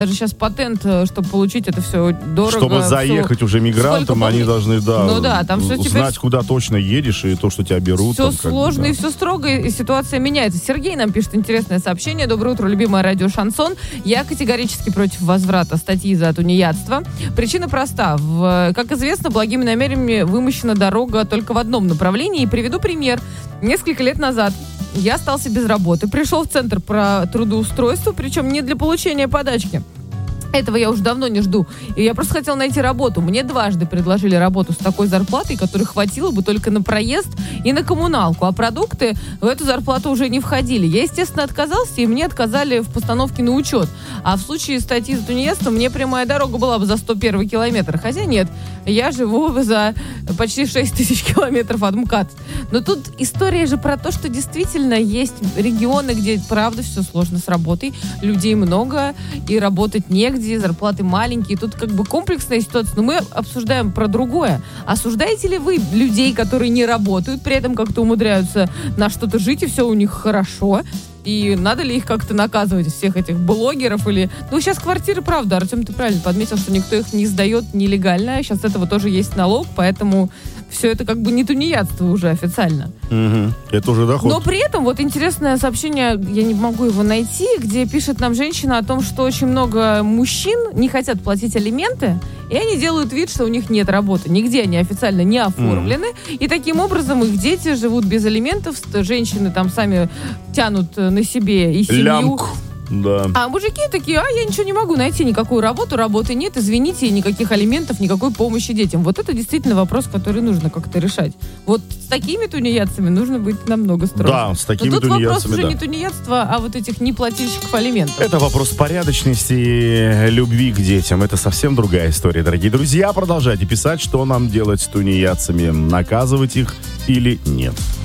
Даже сейчас патент, чтобы получить это все дорого. Чтобы заехать уже мигрантам, они должны, там все узнать, теперь... куда точно едешь, и то, что тебя берут. Все сложно и все строго, и ситуация меняется. Сергей нам пишет интересное сообщение. Доброе утро, любимое радио Шансон. Я категорически против возврата статьи за тунеядство. Причина проста. Как известно, благими намерениями вымощена дорога только в одном направлении. И приведу пример. Несколько лет назад я остался без работы, пришел в центр про трудоустройство, причем не для получения подачки. Этого я уже давно не жду. И я просто хотела найти работу. Мне дважды предложили работу с такой зарплатой, которой хватило бы только на проезд и на коммуналку. А продукты в эту зарплату уже не входили. Я, естественно, отказался, и мне отказали в постановке на учет. А в случае статьи за тунеядство мне прямая дорога была бы за 101 километр. Хотя нет, я живу за почти 6 тысяч километров от МКАД. Но тут история же про то, что действительно есть регионы, где, правда, все сложно с работой. Людей много, и работать негде. Зарплаты маленькие. Тут как бы комплексная ситуация. Но мы обсуждаем про другое. Осуждаете ли вы людей, которые не работают, при этом как-то умудряются на что-то жить, и все у них хорошо? И надо ли их как-то наказывать, всех этих блогеров или... сейчас квартиры, правда, Артем, ты правильно подметил, что никто их не сдает нелегально. Сейчас этого тоже есть налог, поэтому все это как бы не тунеядство уже официально. Угу. Это уже доход. Но при этом вот интересное сообщение, я не могу его найти, где пишет нам женщина о том, что очень много мужчин не хотят платить алименты, и они делают вид, что у них нет работы. Нигде они официально не оформлены. И таким образом их дети живут без алиментов. Женщины там сами тянут на себе и семью. Лямку. Да. А мужики такие, я ничего не могу найти, никакую работы нет, извините, никаких алиментов, никакой помощи детям. Вот это действительно вопрос, который нужно как-то решать. Вот с такими тунеядцами нужно быть намного строже. Да, с такими тунеядцами. Тут вопрос уже да. не тунеядства, а вот этих неплательщиков алиментов. Это вопрос порядочности и любви к детям. Это совсем другая история, дорогие друзья. Продолжайте писать, что нам делать с тунеядцами, наказывать их или нет.